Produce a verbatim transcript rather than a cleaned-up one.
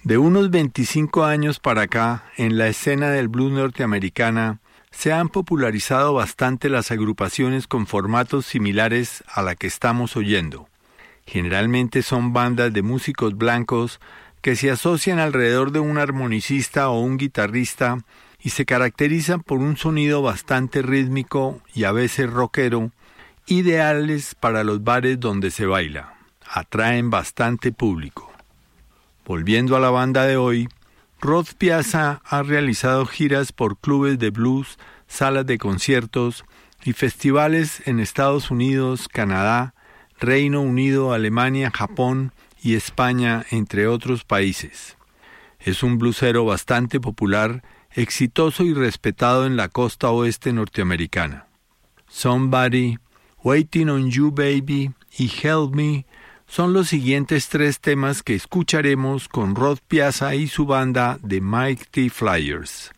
De unos veinticinco años para acá, en la escena del blues norteamericana, se han popularizado bastante las agrupaciones con formatos similares a la que estamos oyendo. Generalmente son bandas de músicos blancos que se asocian alrededor de un armonicista o un guitarrista y se caracterizan por un sonido bastante rítmico y a veces rockero, ideales para los bares donde se baila. Atraen bastante público. Volviendo a la banda de hoy, Rod Piazza ha realizado giras por clubes de blues, salas de conciertos y festivales en Estados Unidos, Canadá, Reino Unido, Alemania, Japón y España, entre otros países. Es un bluesero bastante popular, exitoso y respetado en la costa oeste norteamericana. Somebody, Waiting on You Baby y Help Me son los siguientes tres temas que escucharemos con Rod Piazza y su banda The Mighty Flyers.